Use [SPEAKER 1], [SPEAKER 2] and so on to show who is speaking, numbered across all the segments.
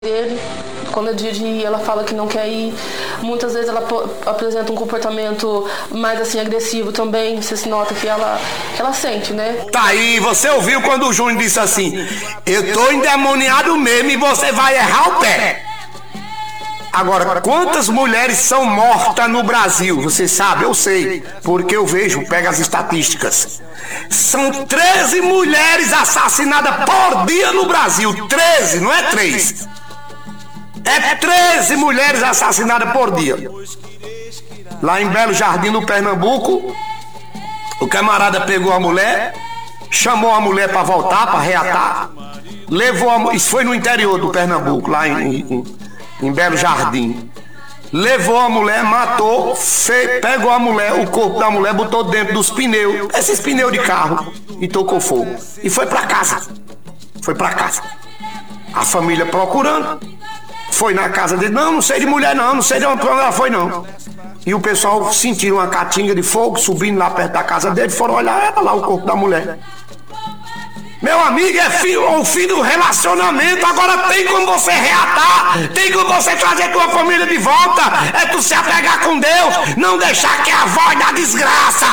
[SPEAKER 1] dele. Quando é dia de ir, ela fala que não quer ir. Muitas vezes ela apresenta um comportamento mais assim agressivo também. Você se nota que ela sente, né?
[SPEAKER 2] Tá aí, você ouviu quando o Júnior disse assim: eu tô endemoniado mesmo e você vai errar o pé. Agora, quantas mulheres são mortas no Brasil? Você sabe? Eu sei, porque eu vejo, pega as estatísticas. São 13 mulheres assassinadas por dia no Brasil. 13, não é 3. É 13 mulheres assassinadas por dia. Lá em Belo Jardim, no Pernambuco, o camarada pegou a mulher, chamou a mulher para voltar, para reatar, levou isso foi no interior do Pernambuco, lá em Belo Jardim. Levou a mulher, matou, pegou a mulher, o corpo da mulher, botou dentro dos pneus, esses pneus de carro, e tocou fogo. E foi para casa. Foi para casa. A família procurando. Foi na casa dele, não sei de mulher não sei de onde ela foi não. E o pessoal sentiram uma catinga de fogo subindo lá perto da casa dele, foram olhar, era lá o corpo da mulher. Meu amigo, é o fim do relacionamento. Agora tem como você reatar, tem como você trazer tua família de volta. É tu se apegar com Deus, não deixar que a voz da desgraça,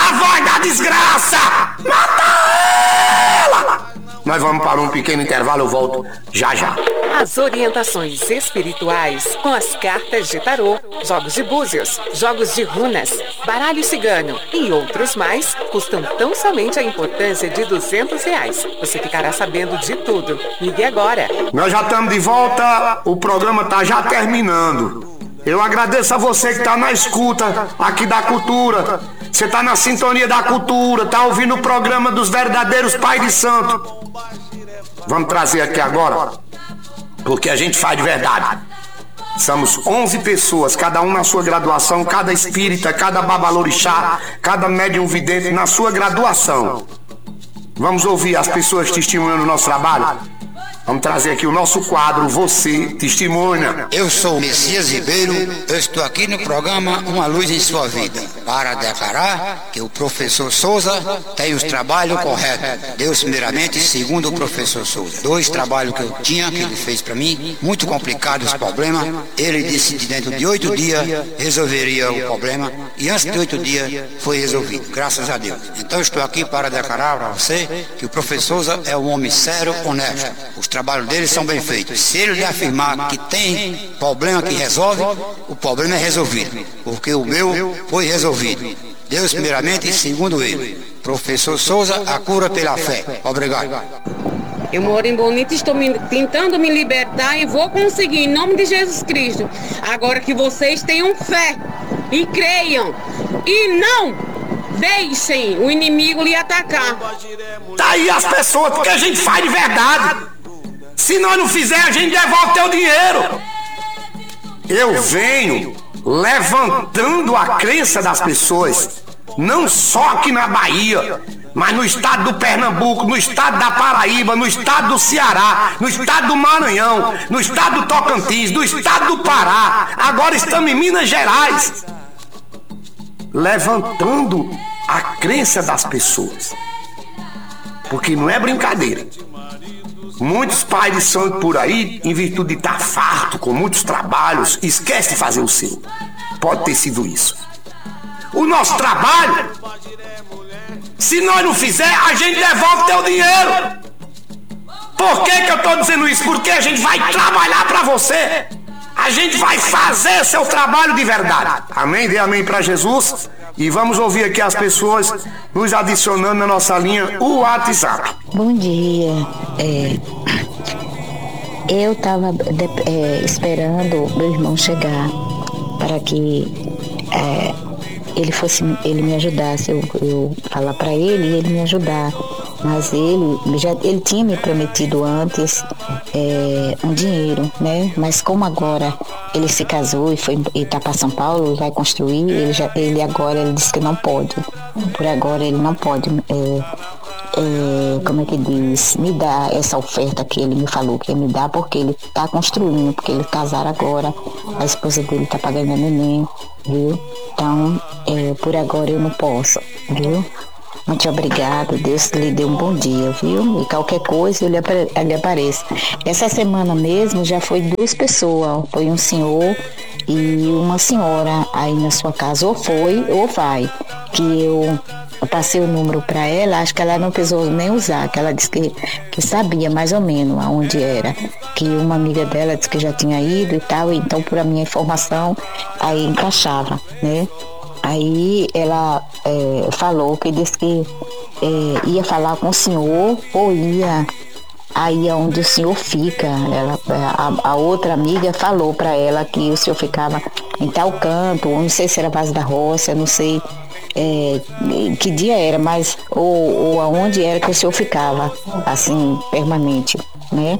[SPEAKER 2] mata ela. Nós vamos para um pequeno intervalo, eu volto já.
[SPEAKER 3] As orientações espirituais com as cartas de tarô, jogos de búzios, jogos de runas, baralho cigano e outros mais custam tão somente a importância de R$200. Você ficará sabendo de tudo. Ligue agora.
[SPEAKER 2] Nós já estamos de volta, o programa está já terminando. Eu agradeço a você que está na escuta aqui da cultura. Você está na sintonia da cultura, está ouvindo o programa dos verdadeiros pais de santo. Vamos trazer aqui agora, porque a gente faz de verdade. Somos 11 pessoas, cada um na sua graduação, cada espírita, cada babalorixá, cada médium vidente na sua graduação. Vamos ouvir as pessoas testemunhando o nosso trabalho? Vamos trazer aqui o nosso quadro, Você Testemunha.
[SPEAKER 4] Eu sou o Messias Ribeiro, eu estou aqui no programa Uma Luz em Sua Vida, para declarar que o professor Souza tem os trabalhos corretos. Deus primeiramente, segundo o professor Souza. 2 trabalhos que eu tinha, que ele fez para mim, muito complicados os problemas. Ele disse que dentro de 8 dias resolveria o problema, e antes de 8 dias foi resolvido, graças a Deus. Então eu estou aqui para declarar para você que o professor Souza é um homem sério, honesto. Os trabalhos dele são bem feitos. Se ele lhe afirmar que tem problema que resolve, o problema é resolvido, porque o meu foi resolvido. Deus primeiramente e segundo ele. Professor Souza, a cura pela fé. Obrigado.
[SPEAKER 5] Eu moro em Bonito, estou tentando me libertar e vou conseguir, em nome de Jesus Cristo. Agora que vocês tenham fé e creiam e não deixem o inimigo lhe atacar.
[SPEAKER 2] Tá aí as pessoas, porque a gente faz de verdade. Se nós não fizer, a gente devolve teu dinheiro. Eu venho levantando a crença das pessoas, não só aqui na Bahia, mas no estado do Pernambuco, no estado da Paraíba, no estado do Ceará, no estado do Maranhão, no estado do Tocantins, no estado do Pará. Agora estamos em Minas Gerais, levantando a crença das pessoas, porque não é brincadeira. Muitos pais de santo por aí, em virtude de estar farto com muitos trabalhos, esquece de fazer o seu. Pode ter sido isso. O nosso trabalho, se nós não fizer, a gente devolve teu dinheiro. Por que eu estou dizendo isso? Porque a gente vai trabalhar para você. A gente vai fazer seu trabalho de verdade. Amém? Dê amém para Jesus. E vamos ouvir aqui as pessoas nos adicionando na nossa linha, o WhatsApp.
[SPEAKER 6] Bom dia. Eu estava esperando meu irmão chegar para que ele me ajudasse, eu falar para ele e ele me ajudar. Mas ele tinha me prometido antes um dinheiro, né? Mas como agora ele se casou e está para São Paulo e vai construir, ele agora disse que não pode. Por agora ele não pode, como é que diz, me dar essa oferta que ele me falou que ia me dar, porque ele está construindo, porque ele casar agora, a esposa dele está pagando a neném, viu? Então, por agora eu não posso, viu? Muito obrigada, Deus lhe dê um bom dia, viu? E qualquer coisa ele apareça. Essa semana mesmo já foi 2 pessoas, foi um senhor e uma senhora aí na sua casa, ou foi ou vai, que eu passei o número para ela, acho que ela não precisou nem usar, que ela disse que sabia mais ou menos aonde era, que uma amiga dela disse que já tinha ido e tal, então por a minha informação aí encaixava, né? Aí ela falou que disse que ia falar com o senhor ou ia aí onde o senhor fica. A outra amiga falou para ela que o senhor ficava em tal canto, não sei se era Vaz da Roça, não sei que dia era, mas ou aonde era que o senhor ficava, assim, permanente, né?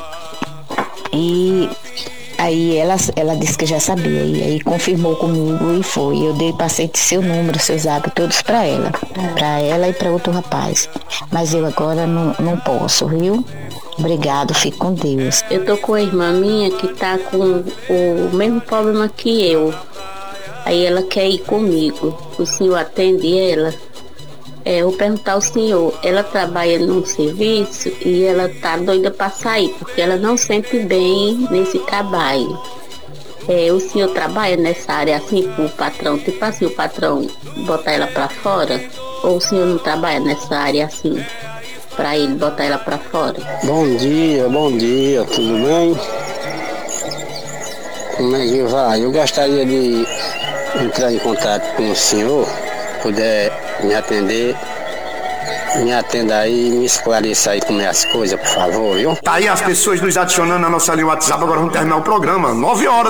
[SPEAKER 6] E aí ela disse que já sabia, e aí confirmou comigo e foi. Eu passei seu número, seu zap, todos para ela e para outro rapaz. Mas eu agora não posso, viu? Obrigado, fique com Deus.
[SPEAKER 7] Eu tô com a irmã minha que tá com o mesmo problema que eu. Aí ela quer ir comigo. O senhor atende ela? Eu vou perguntar ao senhor. Ela trabalha num serviço e ela tá doida para sair, porque ela não sente bem nesse trabalho. O senhor trabalha nessa área assim com o patrão, tipo assim, o patrão botar ela para fora? Ou o senhor não trabalha nessa área assim, para ele botar ela para fora?
[SPEAKER 8] Bom dia, tudo bem? Como é que vai? Eu gostaria de entrar em contato com o senhor, puder me atender, me atenda aí, me esclareça aí como é as coisas, por favor, viu?
[SPEAKER 2] Tá aí as pessoas nos adicionando na nossa linha WhatsApp, agora vamos terminar o programa. 9 horas.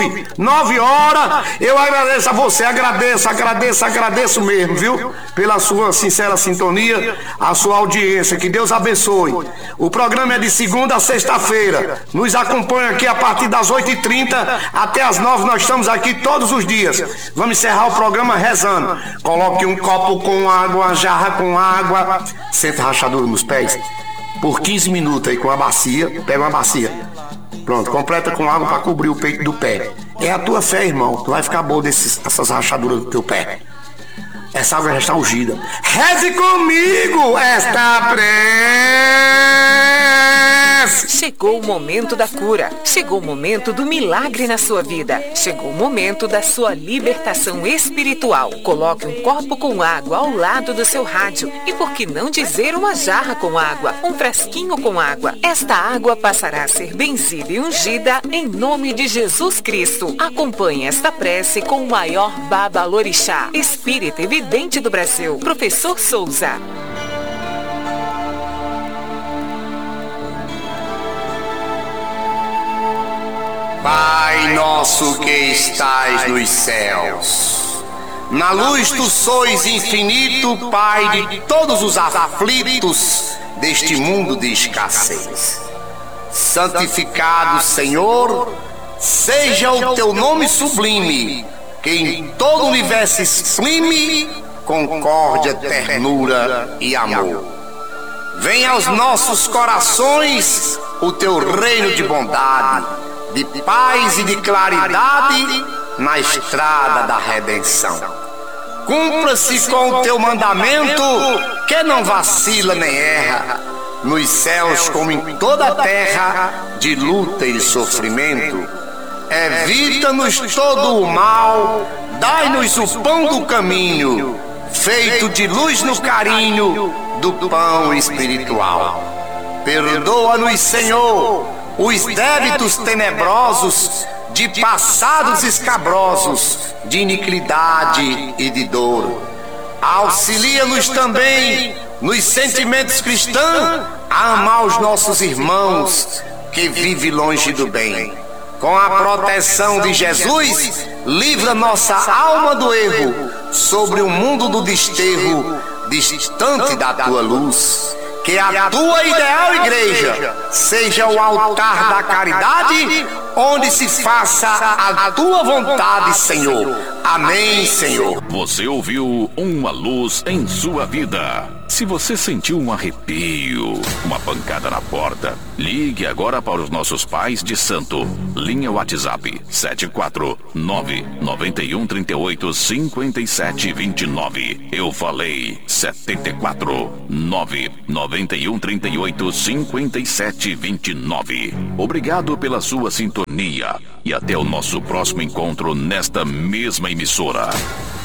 [SPEAKER 2] Eu agradeço a você, agradeço mesmo, viu? Pela sua sincera sintonia, a sua audiência, que Deus abençoe. O programa é de segunda a sexta-feira. Nos acompanha aqui a partir das 8h30 até as 9h, nós estamos aqui todos os dias. Vamos encerrar o programa rezando. Coloque um copo com água, uma jarra com água, senta a rachadura nos pés por 15 minutos aí com a bacia, pega uma bacia, pronto, completa com água para cobrir o peito do pé. É a tua fé, irmão, tu vai ficar bom dessas rachaduras do teu pé. Essa água já está ungida. Reze comigo esta prece.
[SPEAKER 3] Chegou o momento da cura. Chegou o momento do milagre na sua vida. Chegou o momento da sua libertação espiritual. Coloque um copo com água ao lado do seu rádio. E por que não dizer uma jarra com água, um frasquinho com água? Esta água passará a ser benzida e ungida em nome de Jesus Cristo. Acompanhe esta prece com o maior babalorixá, espírita e vidente do Brasil, Professor Souza.
[SPEAKER 2] Pai nosso que estais nos céus, na luz tu sois infinito, Pai de todos os aflitos deste mundo de escassez. Santificado, Senhor, seja o teu nome sublime, que em todo o universo exprime concórdia, ternura e amor. Venha aos nossos corações o teu reino de bondade, de paz e de claridade na estrada da redenção. Cumpra-se com o teu mandamento, que não vacila nem erra, nos céus como em toda a terra, de luta e sofrimento. Evita-nos todo o mal, dai-nos o pão do caminho, feito de luz no carinho do pão espiritual. Perdoa-nos, Senhor, os débitos tenebrosos, de passados escabrosos, de iniquidade e de dor. Auxilia-nos também nos sentimentos cristãos a amar os nossos irmãos que vivem longe do bem. Com a proteção de Jesus, livra nossa alma do erro, sobre o mundo do desterro, distante da tua luz. Que a tua ideal igreja seja o altar da caridade, onde se faça a tua vontade, Senhor. Amém, Senhor.
[SPEAKER 9] Você ouviu Uma Luz em Sua Vida. Se você sentiu um arrepio, uma pancada na porta, ligue agora para os nossos pais de santo. Linha WhatsApp 749-9138-5729. Eu falei 749-9138-5729. Obrigado pela sua sintonia e até o nosso próximo encontro nesta mesma emissora.